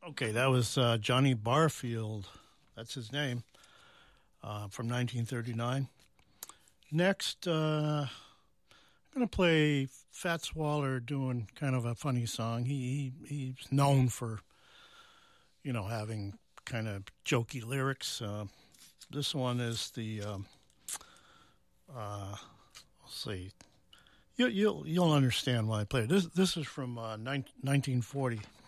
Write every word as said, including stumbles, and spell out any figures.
Okay, that was uh, Johnny Barfield. That's his name, uh, from nineteen thirty-nine. Next, uh, I'm going to play Fats Waller doing kind of a funny song. He, he He's known for, you know, having kind of jokey lyrics. Uh, this one is the, um, uh, let's see, you, you'll you'll understand why I play it. This this is from uh, nineteen forty.